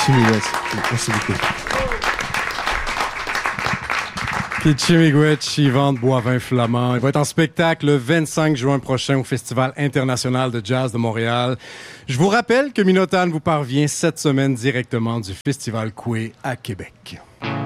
Merci beaucoup. Puis Chimigwech, Yvan de Boivin Flamand. Il va être en spectacle le 25 juin prochain au Festival international de jazz de Montréal. Je vous rappelle que Minotan vous parvient cette semaine directement du Festival Coué à Québec.